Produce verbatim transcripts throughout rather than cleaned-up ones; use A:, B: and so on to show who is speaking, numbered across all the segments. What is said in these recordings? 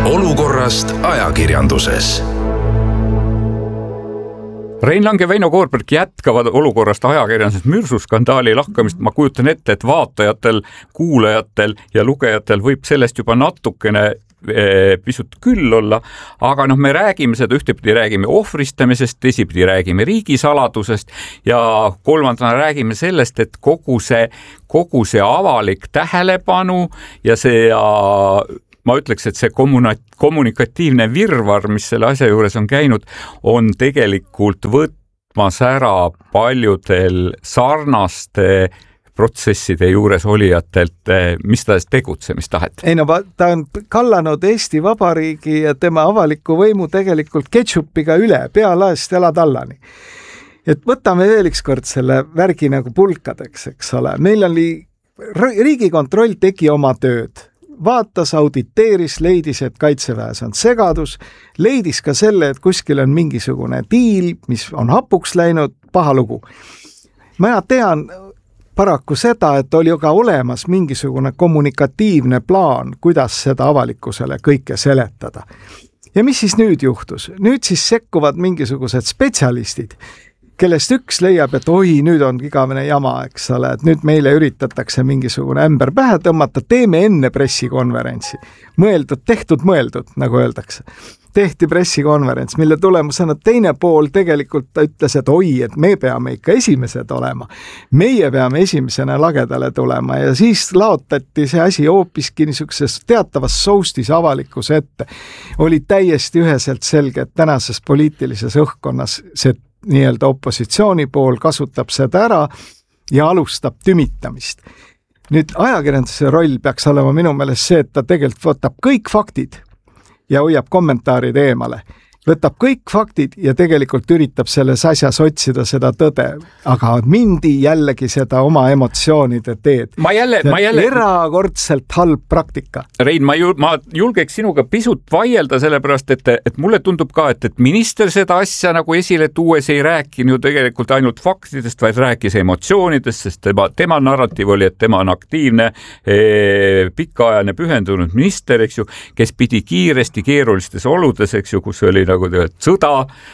A: olukorrast ajakirjanduses.
B: Rein Lang ja Väino Koorberg jätkavad olukorrast ajakirjanduses mürsuskandaali lahkamist. Ma kujutan ette, et vaatajatel, kuulajatel ja lugejatel võib sellest juba natukene pisut küll olla, aga noh, me räägime seda, ühtepidi räägime ohvristamisest, teisipidi räägime riigisaladusest ja kolmandana räägime sellest, et kogu see, kogu see avalik tähelepanu ja see ja ma ütleks, et see kommunikatiivne virvar, mis selle asja juures on käinud, on tegelikult võtmas ära paljudel sarnaste protsesside juures olijatelt, mis ta tegutsemistahet.
C: Ei no, ta on kallanud Eesti Vabariigi ja tema avaliku võimu tegelikult ketšupiga üle, pealaest jala tallani. Et võtame veel üks kord selle värgi nagu pulkadeks, eks ole. Meil oli, Riigikontroll tegi oma tööd. Vaatas, auditeeris, leidis, et kaitseväes on segadus, leidis ka selle, et kuskil on mingisugune diil, mis on hapuks läinud, paha lugu. Ma tean paraku seda, et oli ka olemas mingisugune kommunikatiivne plaan, kuidas seda avalikkusele kõike seletada. Ja mis siis nüüd juhtus? Nüüd siis sekkuvad mingisugused spetsialistid, kellest üks leiab, et oi, nüüd on igavene jama, eks ole, et nüüd meile üritatakse mingisugune ämber pähe tõmmata, teeme enne pressikonverentsi. Mõeldud, tehtud, mõeldud, nagu öeldakse. Tehti pressikonverents, mille tulemusena teine pool tegelikult ta ütles, et oi, et me peame ikka esimesed olema. Meie peame esimesena lagedale tulema ja siis laotati see asi hoopiski niisuguses teatavas soustis avalikkuse ette. Oli täiesti üheselt selge, et tänases poliitilises õhkkonnas see nii-öelda opositsiooni pool kasutab seda ära ja alustab tümitamist. Nüüd ajakirjanduse roll peaks olema minu meelest see, et ta tegelikult võtab kõik faktid ja hoiab kommentaarid eemale. Võtab kõik faktid ja tegelikult üritab selles asjas otsida seda tõde, aga mindi jällegi seda oma emotsioonide teed.
B: Ma jälle, ma jälle...
C: Erakordselt halb praktika.
B: Rein, ma, jul, ma julgeks sinuga pisut vaielda sellepärast, et, et mulle tundub ka, et, et minister seda asja nagu esile tuues ei rääkinud ju tegelikult ainult faktidest, vaid rääkis emotsioonidest, sest tema, tema narratiiv oli, et tema on aktiivne, ee, pikaajaline pühendunud minister, eks ju, kes pidi kiiresti keerulistes oludes, eks ju, kus oli nagu sõda,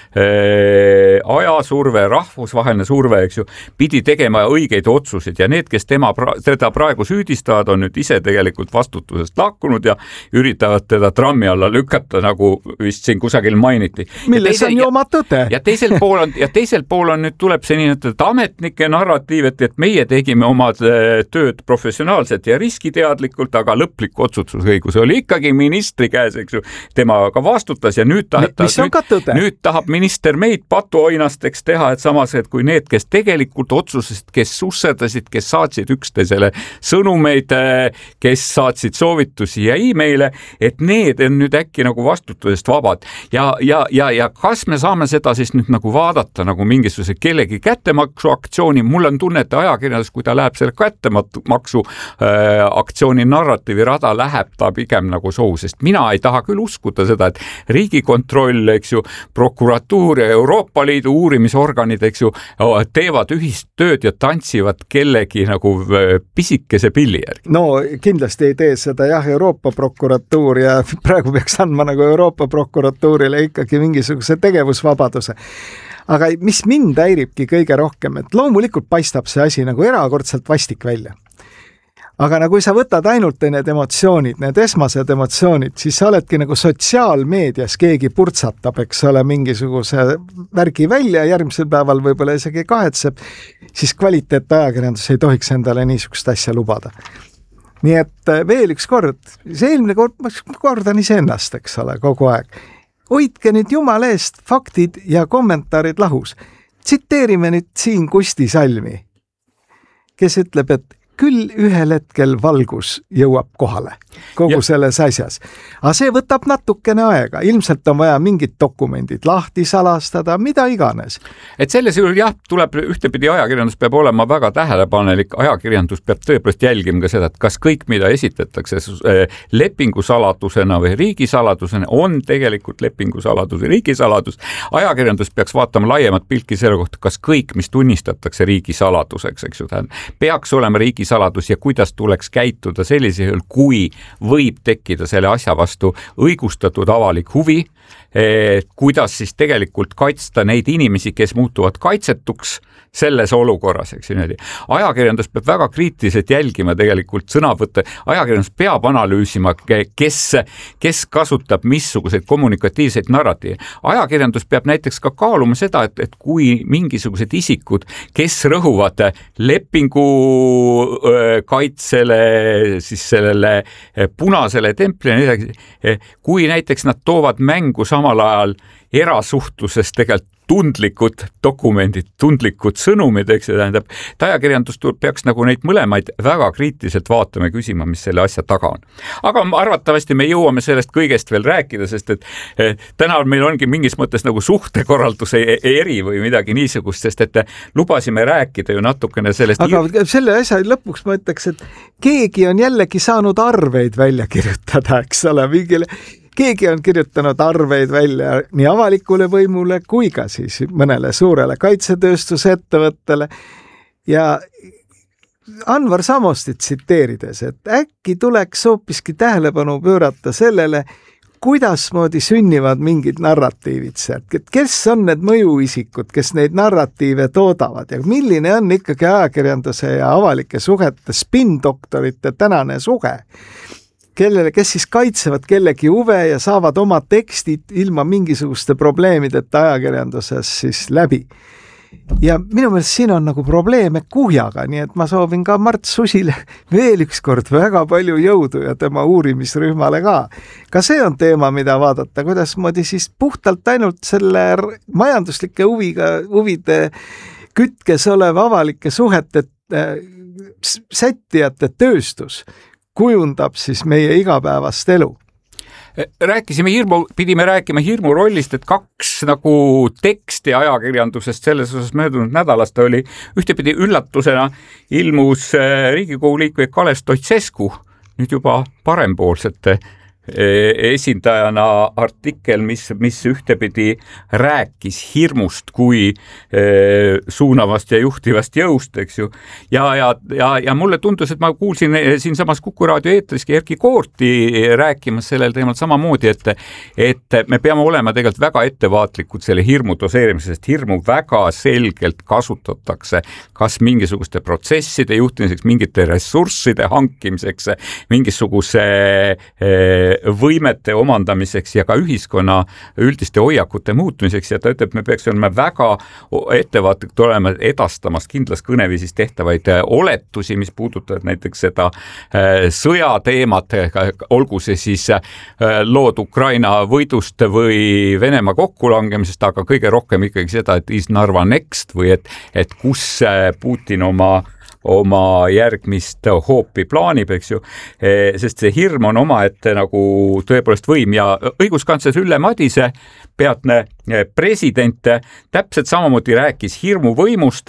B: äh, ajasurve, rahvusvaheline surve, eks ju, pidi tegema õigeid otsuseid ja need, kes tema, teda praegu süüdistavad, on nüüd ise tegelikult vastutusest lahkunud ja üritavad teda trammi alla lükata, nagu vist siin kusagil mainiti.
C: Milles teise, on ju oma tõde.
B: Ja teisel pool on, ja teisel pool on nüüd tuleb see nii, et ametnike narratiiv, et, et meie tegime oma tööd professionaalselt ja riskiteadlikult, aga lõplik otsustusõigus oli ikkagi ministri käes, eks ju, tema ka vastutas ja nüüd taheta Nüüd, nüüd tahab minister meid patuoinasteks teha, et samas, et kui need, kes tegelikult otsusesid, kes susserdasid, kes saatsid üksteisele sõnumeid, kes saatsid soovitusi ja e-maile, et need on nüüd äkki nagu vastutusest vabad. Ja, ja, ja, ja kas me saame seda siis nüüd nagu vaadata nagu mingisuguse kellegi kättemaksu aktsiooni? Mul on tunne, et ajakirjandus, kui ta läheb selle kättemaksu äh, aktsiooni narratiivi rada, läheb ta pigem nagu sohu, sest mina ei taha küll uskuda seda, et Riigikontroll, eks ju, prokuratuur ja Euroopa Liidu uurimisorganid, eks ju, teevad ühist tööd ja tantsivad kellegi nagu pisikese pilli järgi.
C: No kindlasti ei tee seda jah, Euroopa prokuratuur ja praegu peaks andma nagu Euroopa prokuratuurile ikkagi mingisuguse tegevusvabaduse. Aga mis mind häiribki kõige rohkem, et loomulikult paistab see asi nagu erakordselt vastik välja. Aga nagu sa võtad ainult need emotsioonid, need esmased emotsioonid, siis sa oledki nagu sotsiaalmeedias keegi purtsatab, eks ole, mingisuguse värgi välja, järgmisel päeval võib-olla isegi kahetseb, siis kvaliteet ajakirjandus ei tohiks endale niisugust asja lubada. Nii et veel üks kord, see eelmine kord, ma kordan iseennast, eks ole, kogu aeg. Hoidke nüüd jumala eest faktid ja kommentaarid lahus. Tsiteerime nüüd siin Kusti Salmi, kes ütleb, et küll ühel hetkel valgus jõuab kohale kogu ja. Selles asjas. Aga see võtab natukene aega. Ilmselt on vaja mingid dokumendid lahti salastada, mida iganes.
B: Et selles juhul jah, tuleb ühtepidi ajakirjandus peab olema väga tähelepanelik. Ajakirjandus peab tõepoolest jälgima ka seda, et kas kõik, mida esitatakse lepingusaladusena või riigisaladusena, on tegelikult lepingusaladus või riigisaladus. Ajakirjandus peaks vaatama laiemat pilki selle kohta, kas kõik, mis tunnistatakse riigisaladuseks, eks ju, tähendab, peaks olema riigi riigisaladus ja kuidas tuleks käituda sellisel, kui võib tekkida selle asja vastu õigustatud avalik huvi, kuidas siis tegelikult kaitsta neid inimesi, kes muutuvad kaitsetuks selles olukorras, eks niimoodi. Ajakirjandus peab väga kriitiliselt jälgima tegelikult sõnavõtte, ajakirjandus peab analüüsima, kes, kes kasutab missuguseid kommunikatiivseid narratiive. Ajakirjandus peab näiteks ka kaaluma seda, et, et kui mingisugused isikud, kes rõhuvad lepingu kaitsele, siis sellele punasele templile, kui näiteks nad toovad mängu samal ajal erasuhtluses tegelikult tundlikud dokumendid, tundlikud sõnumid, eks see tähendab, et ajakirjandus peaks nagu neid mõlemaid väga kriitiliselt vaatama ja küsima, mis selle asja taga on. Aga arvatavasti me jõuame sellest kõigest veel rääkida, sest et täna meil ongi mingis mõttes nagu suhtekorralduse eri või midagi niisugust, sest et lubasime rääkida ju natukene sellest.
C: Aga selle asja lõpuks ma ütleks, et keegi on jällegi saanud arveid välja kirjutada, eks ole, mingile keegi on kirjutanud arveid välja nii avalikule võimule kui ka siis mõnele suurele kaitsetööstusettevõttele ja Anvar Samosti tsiteerides, et äkki tuleks hoopiski tähelepanu pöörata sellele, kuidasmoodi sünnivad mingid narratiivid sealt, et kes on need mõjuisikud, kes neid narratiive toodavad ja milline on ikkagi ajakirjanduse ja avalike suhete spin-doktorite tänane suhe, kellele, kes siis kaitsevad kellegi huve ja saavad oma tekstid ilma mingisuguste probleemideta ajakirjanduses siis läbi. Ja minu meelest siin on nagu probleeme kuhjaga, nii et ma soovin ka Mart Susile veel üks kord väga palju jõudu ja tema uurimisrühmale ka. Ka see on teema, mida vaadata, kuidas moodi siis puhtalt ainult selle majanduslike huviga, huvide kütkes olev avalike suhete sättijate tööstus kujundab siis meie igapäevast elu.
B: Rääkisime hirmu, pidime rääkima hirmu rollist, et kaks nagu teksti ajakirjandusest selles osas möödunud nädalast oli ühtepidi üllatusena ilmus Riigikogu liikme Kalev Stoicescu, nüüd juba parempoolsete esindajana artikkel, mis, mis ühtepidi rääkis hirmust kui e, suunavast ja juhtivast jõust, eks ju. Ja, ja, ja, ja mulle tundus, et ma kuulsin siin samas Kuku raadio eetriski Erki Koorti rääkimas sellel teemal samamoodi, et, et me peame olema tegelikult väga ettevaatlikud selle hirmu doseerimisest, sest hirmu väga selgelt kasutatakse kas mingisuguste protsesside juhtimiseks, mingite ressursside hankimiseks, mingisuguse e, võimete omandamiseks ja ka ühiskonna üldiste hoiakute muutmiseks ja ta ütleb, et me peaks olema väga ettevaatlikud olema edastamas kindlas kõneviisis tehtavaid oletusi, mis puudutavad näiteks seda sõjateemat, olgu see siis lood Ukraina võidust või Venemaa kokkulangemisest, aga kõige rohkem ikkagi seda, et is Narva next või et, et kus Putin oma oma järgmist hoopi plaanib, eks ju, sest see hirm on omaette nagu tõepoolest võim ja õiguskantsler Ülle Madise, peatne president, täpselt samamoodi rääkis hirmu võimust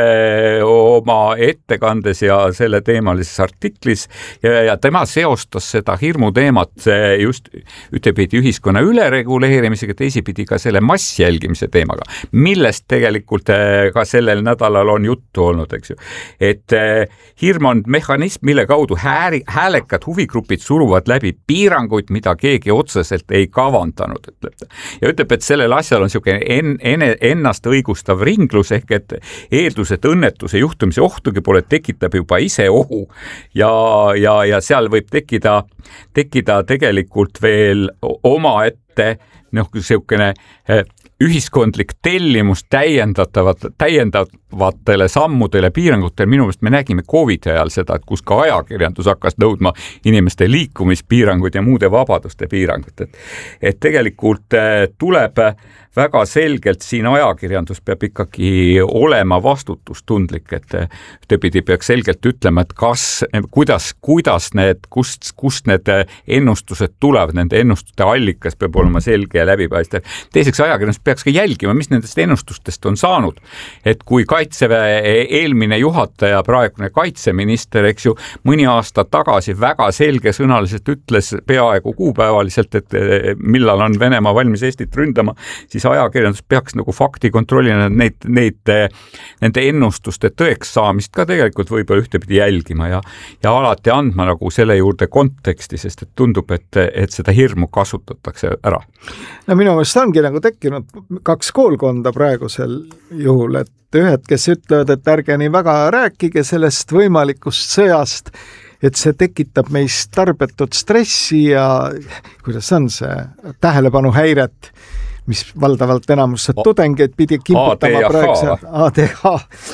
B: oma ettekandes ja selle teemalises artiklis ja, ja tema seostas seda hirmu teemat just ühtepidi ühiskonna ülereguleerimisega, teisipidi ka selle massjälgimise teemaga, millest tegelikult ka sellel nädalal on juttu olnud, eks ju, et hirm on mehhanism, mille kaudu hääri, häälekad huvigrupid suruvad läbi piiranguid, mida keegi otseselt ei kavandanud, ütleb ta. Ja ütleb, et sellel asjal on niisugune en, enne, ennast õigustav ringlus ehk et eeldus, et õnnetuse juhtumise ohtugi pole, tekitab juba ise ohu ja, ja, ja seal võib tekkida, tekkida tegelikult veel omaette noh, niisugune ühiskondlik tellimus täiendatavat, täiendavatele sammudele, piirangutele. Minu meelest me nägime COVID ajal seda, et kus ka ajakirjandus hakkas nõudma inimeste liikumispiirangud ja muude vabaduste piirangud. Et, et tegelikult tuleb väga selgelt siin ajakirjandus peab ikkagi olema vastutustundlik, et ühtepidi peaks selgelt ütlema, et kas, kuidas, kuidas need, kust, kust need ennustused tulevad, nende ennustuste allikas peab olema selge ja läbipaistev. Teiseks ajakirjandus peaks ka jälgima, mis nendest ennustustest on saanud. Et kui Kaitseväe eelmine juhataja, praegune kaitseminister, eks ju, mõni aasta tagasi väga selgesõnaliselt ütles peaaegu kuupäevaliselt, et millal on Venemaa valmis Eestit ründama, siis ajakirjandus peaks nagu fakti kontrollina neid, neid, nende ennustuste tõeks saamist ka tegelikult võib-olla ühtepidi jälgima ja, ja alati andma nagu selle juurde konteksti, sest et tundub, et, et seda hirmu kasutatakse ära.
C: No minu meelest ongi nagu tekkinud kaks koolkonda praegusel juhul, et ühed, kes ütlevad, et ärge nii väga rääkige sellest võimalikust sõjast, et see tekitab meist tarbetut stressi ja kuidas on see tähelepanuhäiret, mis valdavalt enamus tudengeid pidi kimputama praegu A D H.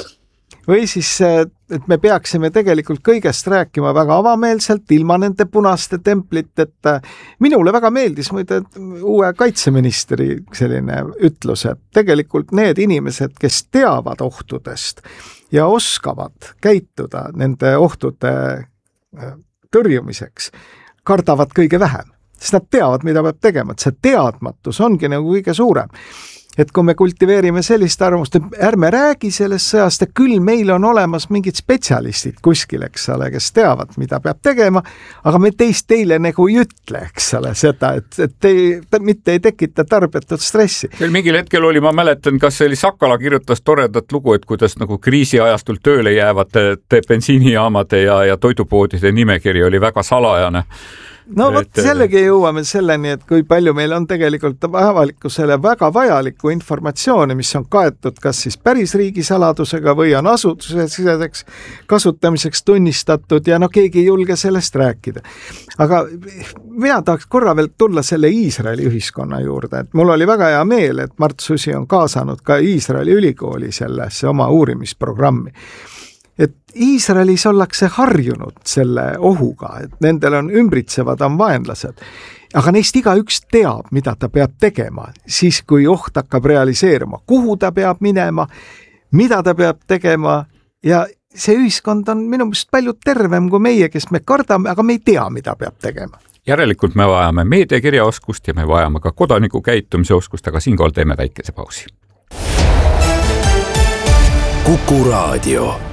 C: Või siis, et me peaksime tegelikult kõigest rääkima väga avameelselt, ilma nende punaste templiteta. Minule väga meeldis muide uue kaitseministri selline ütlus, et tegelikult need inimesed, kes teavad ohtudest ja oskavad käituda nende ohtude tõrjumiseks, kardavad kõige vähem, sest nad teavad, mida peab tegema, et see teadmatus ongi nagu kõige suurem. Et kui me kultiveerime sellist arvamust, et ärme räägi sellest sõjast, et küll meil on olemas mingid spetsialistid kuskil, eks ole, kes teavad, mida peab tegema, aga me teist teile nagu ei ütle, eks ole, seda, et, et te, mitte ei tekita tarbetut stressi.
B: Mingil hetkel oli, ma mäletan, kas see oli Sakala kirjutas toredat lugu, et kuidas nagu kriisiajastul tööle jäävate bensiinijaamade ja, ja toidupoodide nimekiri oli väga salajane.
C: No vot, sellegi jõuame selleni, et kui palju meil on tegelikult avalikkusele väga vajalikku informatsiooni, mis on kaetud kas siis päris riigisaladusega või on asutusesiseseks kasutamiseks tunnistatud ja no keegi ei julge sellest rääkida. Aga mina tahaks korra veel tulla selle Iisraeli ühiskonna juurde, et mul oli väga hea meel, et Mart Susi on kaasanud ka Iisraeli ülikooli sellesse oma uurimisprogrammi. Et Iisraelis ollakse harjunud selle ohuga, et nendel on ümbritsevad on vaenlased, aga neist igaüks teab, mida ta peab tegema, siis kui oht hakkab realiseeruma, kuhu ta peab minema, mida ta peab tegema ja see ühiskond on minu meelest palju tervem kui meie, kes me kardame, aga me ei tea, mida peab tegema.
B: Järelikult me vajame meediakirjaoskust ja me vajame ka kodaniku käitumise oskust, aga siinkohal teeme väikese pausi.
A: Kuku Raadio.